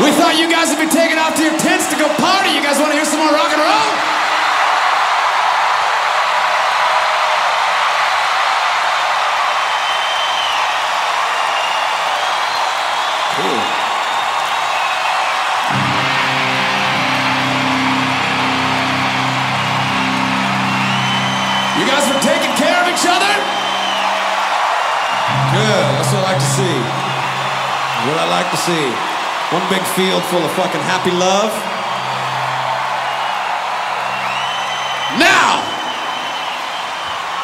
We thought you guys would be taking off to your tents to go party. You guys want to hear some more rock and roll? Cool. You guys are taking care of each other? Good, that's what I like to see. What I like to see. One big field full of fucking happy love.